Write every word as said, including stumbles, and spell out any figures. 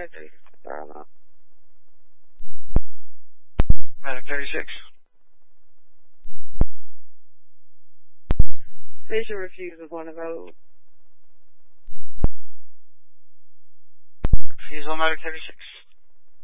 Medic thirty-six. Bravo. Medic thirty-six. Patient refuses one of those. Refusal, Medic thirty-six.